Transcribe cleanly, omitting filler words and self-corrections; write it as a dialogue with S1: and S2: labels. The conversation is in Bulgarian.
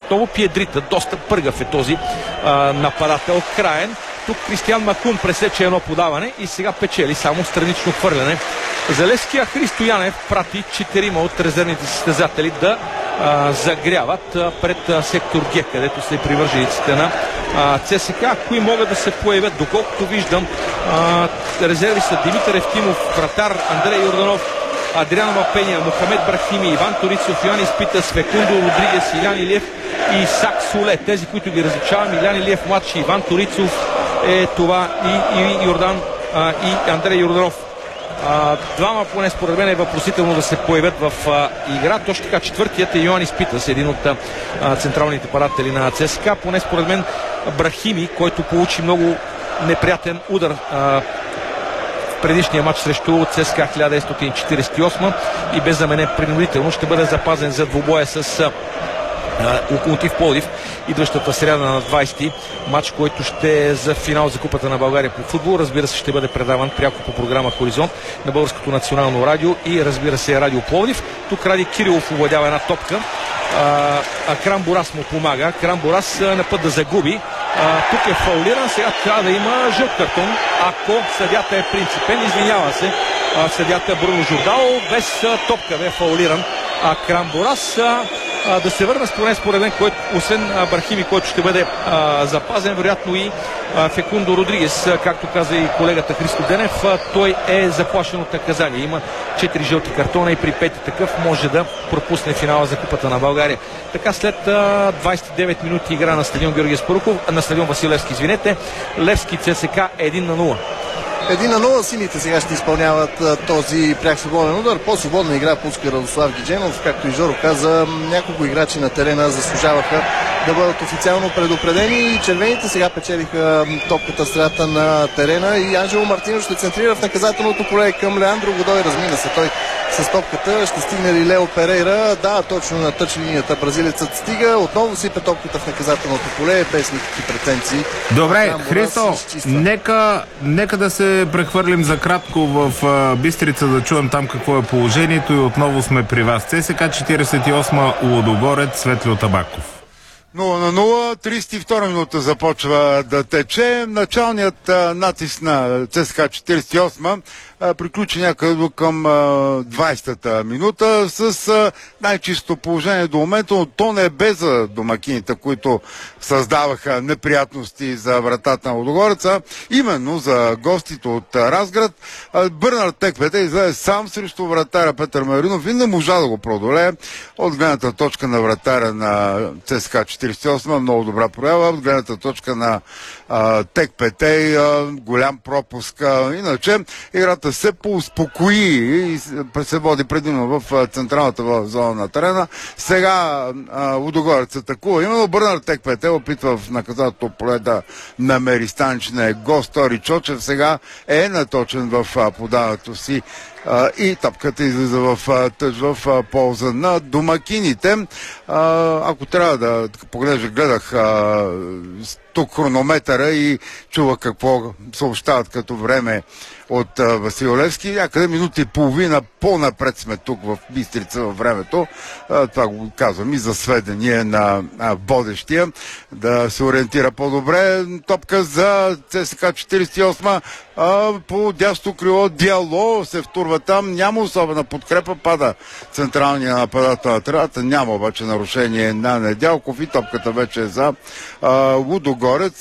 S1: отново Пиедрита. Доста пъргав е този нападател. Краен. Тук Кристиан Макун пресече едно подаване и сега печели само странично хвърляне. За Левски, а Христо Янев прати 4 от резервните състезатели да загряват пред сектор Г, където са и привържениците на ЦСКА, кои могат да се появят. Доколкото виждам, резерви са Димитър Евтимов, вратар Андрей Йорданов, Адриан Мапения, Мохамед Брахими, Иван Торицов, Йоан Испитас, Фекундо Родригес, Илян Илиев и Исак Соле. Тези, които ги различавам: Илян Илиев младши, Иван Торицов е това и Йордан и Андрей Йорданов. Двама поне според мен е въпросително да се появят в игра. Точно така четвъртият е Йоан Испитас, един от централните падатели на ЦСКА. Поне според мен Брахими, който получи много неприятен удар в предишния матч срещу ЦСКА 1948 и бе заменен принудително, ще бъде запазен за двубоя с Локомотив Пловдив идващата сряда на 20-ти матч, който ще е за финал за Купата на България по футбол. Разбира се, ще бъде предаван пряко по програма Хоризонт на Българското национално радио и разбира се Радио Пловдив. Тук Ради Кирилов овладява една топка, а Крам Борас му помага. Крам Борас на път да загуби. Тук е фаулиран, сега трябва да има жълт картон, ако съдята е принципен. Извинява се съдята Бруно Жордал, без топка бе фаулиран Крам Борас. Да се върна според мен, освен Брахими, който ще бъде запазен, вероятно и Фекундо Родригес, както каза и колегата Христо Денев, той е заплашен от наказание. Има 4 жълти картона и при пети такъв може да пропусне финала за Купата на България. Така, след 29 минути игра на стадион Георги Аспарухов, на стадион Васил Левски, извинете, Левски ЦСКА 1-0.
S2: 1-0, сините сега ще изпълняват този пряк свободен удар. По-свободна игра пуска Радослав Гидженов. Както и Жоро каза, няколко играчи на терена заслужаваха да бъдат официално предупредени и червените сега печелиха топката средата на терена и Анжело Мартинов ще центрира в наказателното поле към Леандро Годой. Размина се той с топката. Ще стигне ли Лео Перейра? Да, точно на тъч линията бразилецът стига. Отново сипе топката в наказателното поле без никакви претенции.
S3: Добре, Христо, нека да се прехвърлим за кратко в Бистрица, да чуем там какво е положението и отново сме при вас. ЦСКА 48 Лудогорец, Светлио Табаков.
S4: 0-0, 32 минута започва да тече. Началният натиск на ЦСКА 48 приключи някъде към 20-та минута с най-чисто положение до момента, но то не е без за домакините, които създаваха неприятности за вратата на Лудогореца, именно за гостите от Разград. Бърнар Текпете излезе сам срещу вратаря Петър Маринов и не можа да го продолее. От гледната точка на вратаря на ЦСКА 48 много добра проява, от гледната точка на Текпете голям пропуск. Иначе играта се поуспокои и се води предимно в централната зона на терена. Сега Лудогорец атакува. Именно Бърнар Текпете опитва в наказателното поле да намери станичния гост. Тори Чочев сега е наточен в подаването си и топката излиза в полза на домакините. Ако трябва да гледах тук хронометъра и чува какво съобщават като време от Васил Левски. Някъде минута и половина по-напред сме тук в Бистрица във времето. Това го казвам и за сведение на водещия, да се ориентира по-добре. Топка за ЦСКА 48 по дясно крило. Диало се втурва там. Няма особена подкрепа. Пада централния нападател на терата. Няма обаче нарушение на Недялков и топката вече е за Лудогорец.